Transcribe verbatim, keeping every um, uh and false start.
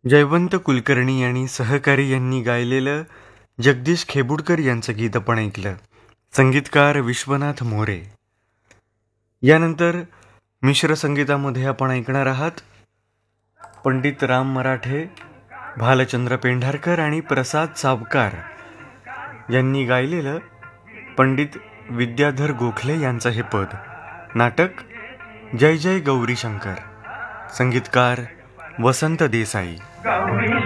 जयवंत कुलकर्णी आणि सहकारी यांनी गायलेलं जगदीश खेबुडकर यांचं गीत आपण ऐकलं. संगीतकार विश्वनाथ मोरे. यानंतर मिश्र संगीतामध्ये आपण ऐकणार आहात पंडित राम मराठे, भालचंद्र पेंढारकर आणि प्रसाद सावकार यांनी गायलेलं पंडित विद्याधर गोखले यांचं हे पद. नाटक जय जय गौरी शंकर. संगीतकार वसंत देसाई.